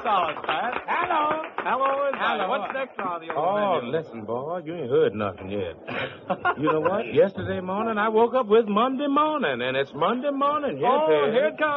dollars, Pat. Hello. Hello, everybody. Hello. What's next on the old Oh, menu? listen, boy, you ain't heard nothing yet. You know what? Yesterday morning, I woke up with Monday morning, and it's Monday morning. Yes, Oh, it is. here it comes.